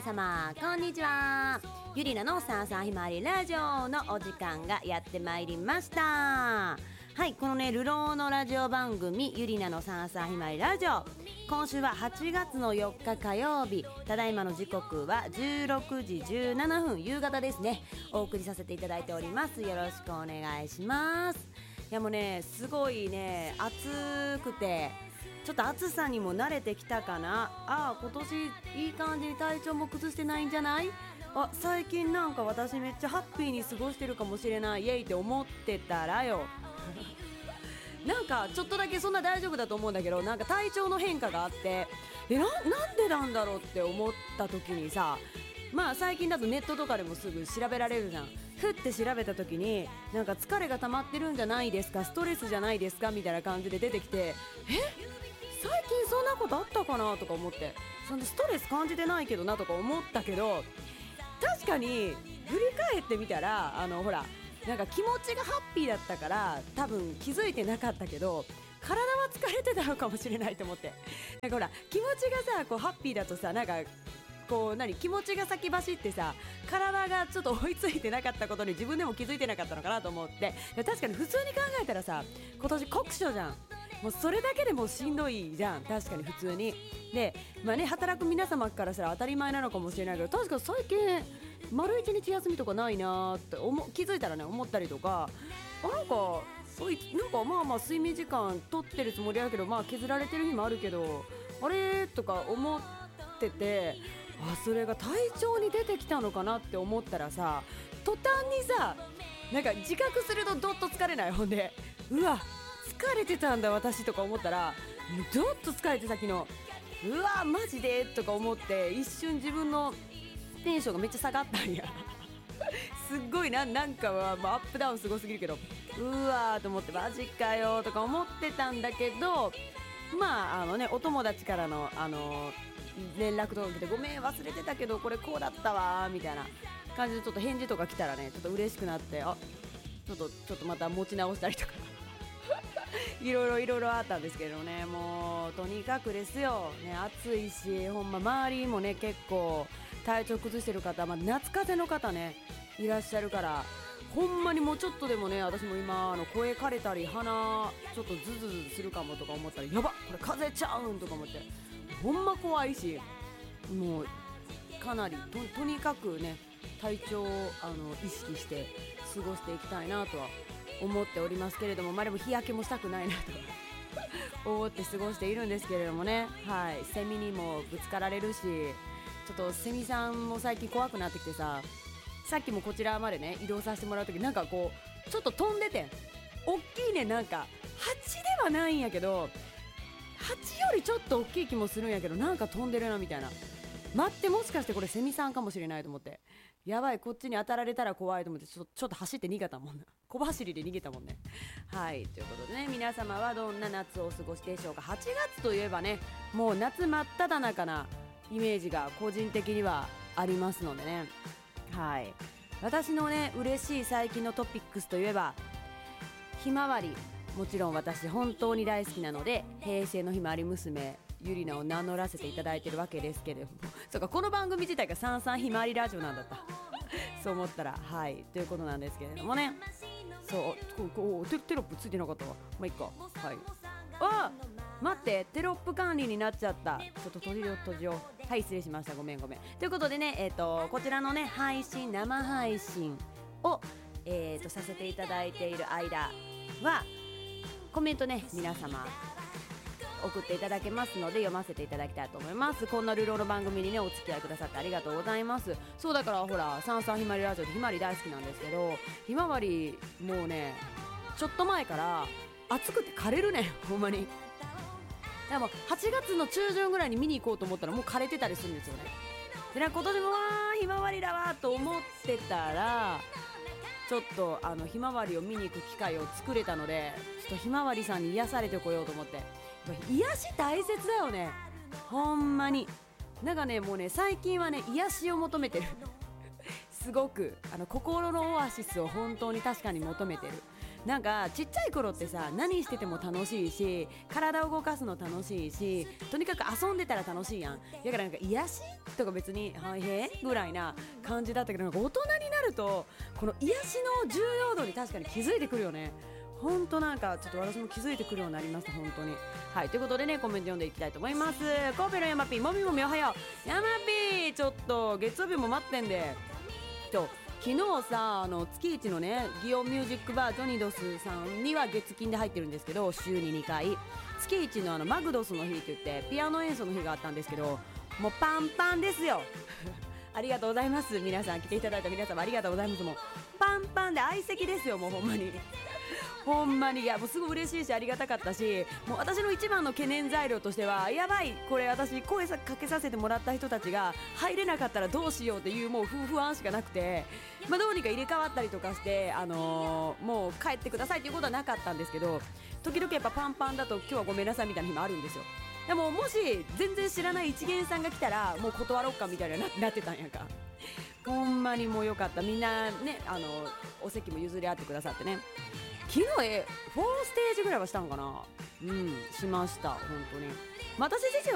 様こんにちは。ゆりなのさあさあひまわりラジオのお時間がやってまいりました。はい、このね流浪のラジオ番組ゆりなのさあさあひまわりラジオ、今週は8月の4日火曜日、ただいまの時刻は16時17分、夕方ですね。お送りさせていただいております。よろしくお願いします。いやもうねすごいね暑くて、ちょっと暑さにも慣れてきたかな。今年いい感じに体調も崩してないんじゃない？最近なんか私めっちゃハッピーに過ごしてるかもしれない、イエイって思ってたらよなんかちょっとだけそんな大丈夫だと思うんだけど、なんか体調の変化があって、なんでなんだろうって思った時にさ、まあ最近だとネットとかでもすぐ調べられるじゃん。ふって調べた時になんか疲れが溜まってるんじゃないですか、ストレスじゃないですかみたいな感じで出てきて、最近そんなことあったかなとか思って、そんなストレス感じてないけどなとか思ったけど、確かに振り返ってみたらほらなんか気持ちがハッピーだったから多分気づいてなかったけど、体は疲れてたのかもしれないと思って、なんかほら気持ちがさこうハッピーだとさ、なんかこう気持ちが先走ってさ、体がちょっと追いついてなかったことに自分でも気づいてなかったのかなと思って、確かに普通に考えたらさ、今年酷暑じゃん。もうそれだけでもしんどいじゃん、確かに普通に。で、まあね、働く皆様からしたら当たり前なのかもしれないけど、確か最近丸一日休みとかないなって気づいたらね思ったりとか、なんかまあまあ睡眠時間取ってるつもりだけど、まあ削られてる日もあるけど、あれとか思ってて、それが体調に出てきたのかなって思ったらさ、途端にさ、なんか自覚するとどっと疲れない。ほんでうわ疲れてたんだ私とか思ったら、どっと疲れてさ、昨日うわマジでとか思って、一瞬自分のテンションがめっちゃ下がったんやすっごいなんかは、アップダウンすごすぎるけど、うわーと思って、マジかよとか思ってたんだけど、まあお友達からの連絡とか来て、ごめん忘れてたけどこれこうだったわみたいな感じでちょっと返事とか来たらね、ちょっと嬉しくなって、ちょっとまた持ち直したりとかいろいろあったんですけどね、もうとにかくですよ、ね、暑いし、ほんま周りもね結構体調崩してる方、夏風邪の方ねいらっしゃるから、ほんまにもうちょっとでもね、私も今声枯れたり鼻ちょっとズズズするかもとか思ったら、やばこれ風邪ちゃうんとか思って、ほんま怖いし、もうかなり とにかくね体調を意識して過ごしていきたいなとは思っておりますけれども、でも日焼けもしたくないなと思って過ごしているんですけれどもね。はい、セミにもぶつかられるし、ちょっとセミさんも最近怖くなってきてさ、さっきもこちらまでね移動させてもらうとき、なんかこうちょっと飛んでて、大きいね、なんか蜂ではないんやけど、蜂よりちょっと大きい気もするんやけど、なんか飛んでるなみたいな、待って、もしかしてこれセミさんかもしれないと思って、やばいこっちに当たられたら怖いと思って、ちょっと走って逃げたもんな、小走りで逃げたもんね。はい、ということでね、皆様はどんな夏をお過ごしでしょうか。8月といえばね、もう夏真っ只中なイメージが個人的にはありますのでね。はい、私のね嬉しい最近のトピックスといえばひまわり、もちろん私本当に大好きなので、平成のひまわり娘ゆりなを名乗らせていただいてるわけですけれども、そうか、この番組自体がさんさんひまわりラジオなんだったそう思ったら、はいということなんですけれどもね。そうテロップついてなかったわ、まあいっか。はい、待って、テロップ管理になっちゃった。ちょっと閉じよう。はい、失礼しました、ごめん。ということでね、こちらのね生配信を、させていただいている間はコメントね皆様送っていただけますので、読ませていただきたいと思います。こんなルローの番組にねお付き合いくださってありがとうございます。そうだから、ほらさんさんひまわりラジオでひまわり大好きなんですけど、ひまわりもうねちょっと前から暑くて枯れるねほんまに。でも8月の中旬ぐらいに見に行こうと思ったらもう枯れてたりするんですよね。で今年もひまわりだわと思ってたら、ちょっとひまわりを見に行く機会を作れたので、ちょっとひまわりさんに癒されてこようと思って。癒し大切だよね、ほんまに。なんかねもうね最近はね癒しを求めてるすごく心のオアシスを本当に確かに求めてる。 なんかちっちゃい頃ってさ、何してても楽しいし、体を動かすの楽しいし、とにかく遊んでたら楽しいやん。だからなんか癒しとか別にはいへぐらいな感じだったけど、なんか大人になるとこの癒しの重要度に確かに気づいてくるよね。ほんとなんかちょっと私も気づいてくるようになりました、本当に。はい、ということでね、コメント読んでいきたいと思います。神戸のヤマピー、もみもみおはよう。ヤマピー、ちょっと月曜日も待ってんで、昨日さ、月一のね祇園ミュージックバージョニドスさんには月金で入ってるんですけど、週に2回月一のマグドスの日って言ってピアノ演奏の日があったんですけど、もうパンパンですよありがとうございます。皆さん来ていただいた皆様ありがとうございます。もうパンパンで相席ですよ、もうほんまにほんまに。いやもうすごい嬉しいしありがたかったし、もう私の一番の懸念材料としては、やばいこれ私声かけさせてもらった人たちが入れなかったらどうしようっていうもう不安しかなくて、まあ、どうにか入れ替わったりとかして、もう帰ってくださいっていうことはなかったんですけど、時々やっぱパンパンだと今日はごめんなさいみたいな日もあるんですよ。でももし全然知らない一元さんが来たらもう断ろうかみたいななってたんやんか。ほんまにもうよかった。みんなね、お席も譲り合ってくださってね。昨日4ステージぐらいはしたのかな。しました本当に。私自身は